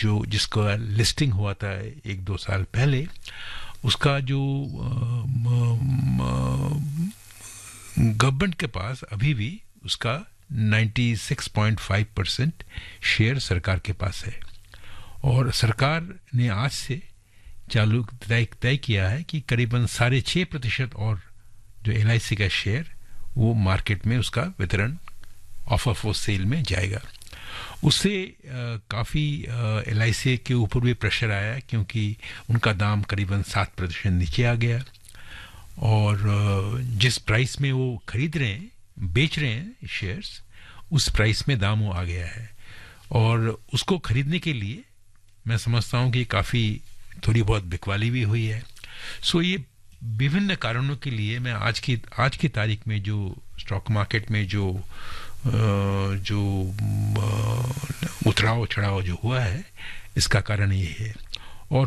जो जिसका लिस्टिंग हुआ था 1-2 साल पहले, उसका जो गवर्नमेंट के पास अभी भी उसका 96.5% शेयर सरकार के पास है, और सरकार ने आज से चालू तय किया है कि करीबन 6.5% और जो LIC का शेयर वो मार्केट में उसका वितरण ऑफर फॉर सेल में जाएगा. उससे काफ़ी LIC के ऊपर भी प्रेशर आया, क्योंकि उनका दाम करीबन 7% नीचे आ गया, और जिस प्राइस में वो खरीद रहे हैं, बेच रहे हैं शेयर्स, उस प्राइस में दाम वो आ गया है, और उसको खरीदने के लिए मैं समझता हूँ कि काफ़ी थोड़ी बहुत बिकवाली भी हुई है. सो ये विभिन्न कारणों के लिए मैं आज की तारीख में जो स्टॉक मार्केट में जो उतराव चढ़ाव जो हुआ है, इसका कारण ये है. और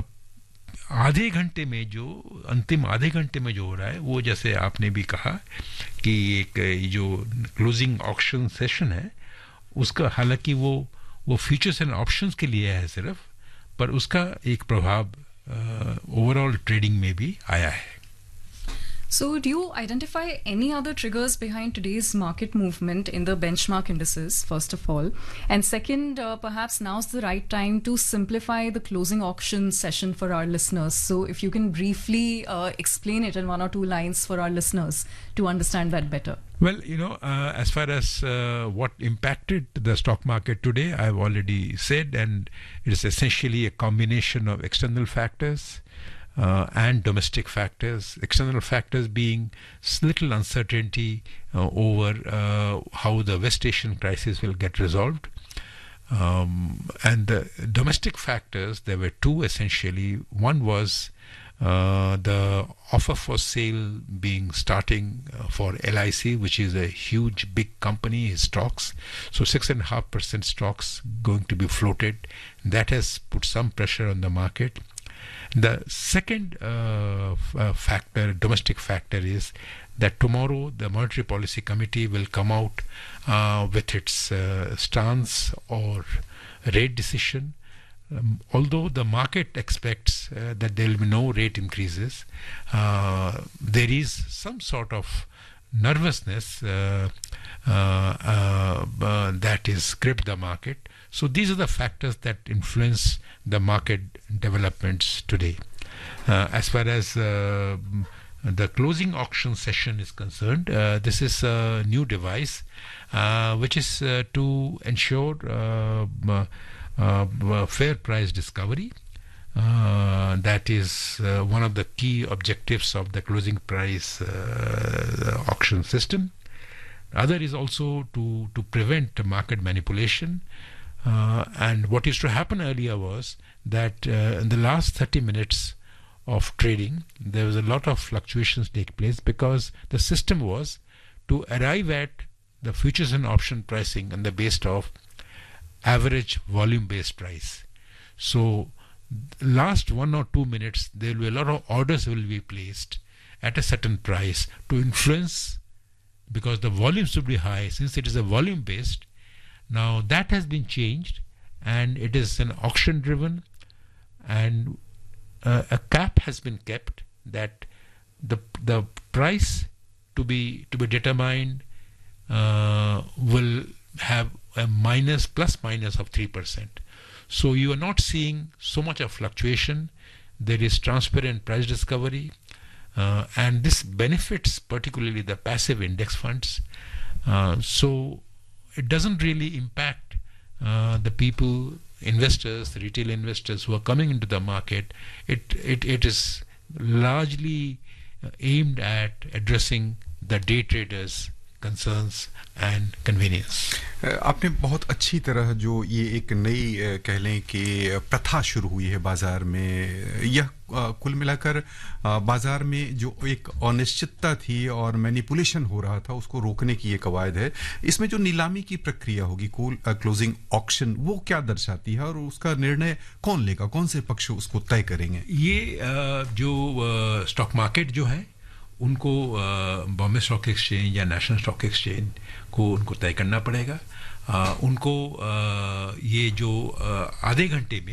अंतिम आधे घंटे में जो हो रहा है, वो जैसे आपने भी कहा कि एक जो क्लोजिंग ऑक्शन सेशन है, उसका हालांकि वो फ्यूचर्स एंड ऑप्शंस के लिए है सिर्फ, पर उसका एक प्रभाव ओवरऑल ट्रेडिंग में भी आया है. So, do you identify any other triggers behind today's market movement in the benchmark indices, first of all? And second, perhaps now's the right time to simplify the closing auction session for our listeners. So, if you can briefly explain it in 1 or 2 lines for our listeners to understand that better. Well, as far as what impacted the stock market today, I've already said, and it is essentially a combination of external factors and domestic factors. External factors being little uncertainty over how the West Asian crisis will get resolved. And the domestic factors, there were two essentially. One was the offer for sale starting for LIC, which is a huge big company, stocks. So 6.5% stocks going to be floated. That has put some pressure on the market. The second domestic factor, is that tomorrow the Monetary Policy Committee will come out with its stance or rate decision. Although the market expects that there will be no rate increases, there is some sort of nervousness that is gripped the market. So these are the factors that influence the market developments today. As far as the closing auction session is concerned, this is a new device which is to ensure fair price discovery. That is one of the key objectives of the closing price auction system. Other is also to prevent market manipulation. And what used to happen earlier was that in the last 30 minutes of trading, there was a lot of fluctuations take place, because the system was to arrive at the futures and option pricing on the basis of average volume-based price. So last 1 or 2 minutes, there will be a lot of orders will be placed at a certain price to influence, because the volumes should be high, since it is a volume-based. Now that has been changed, and it is an auction driven, and a cap has been kept that the price to be determined will have a plus minus of 3%. So you are not seeing so much of fluctuation. There is transparent price discovery, and this benefits particularly the passive index funds. So it doesn't really impact the people, investors, the retail investors who are coming into the market. It is largely aimed at addressing the day traders' concerns and convenience. आपने बहुत अच्छी तरह जो ये एक नई कह लें कि प्रथा शुरू हुई है बाजार में, यह कुल मिलाकर बाजार में जो एक अनिश्चितता थी और मैनिपुलेशन हो रहा था, उसको रोकने की ये कवायद है. इसमें जो नीलामी की प्रक्रिया होगी, क्लोजिंग ऑक्शन, वो क्या दर्शाती है और उसका निर्णय कौन लेगा, कौन से पक्ष उसको तय करेंगे? ये जो स्टॉक मार्केट जो है, उनको बॉम्बे स्टॉक एक्सचेंज या नेशनल स्टॉक एक्सचेंज को उनको तय करना पड़ेगा. उनको ये जो आधे घंटे में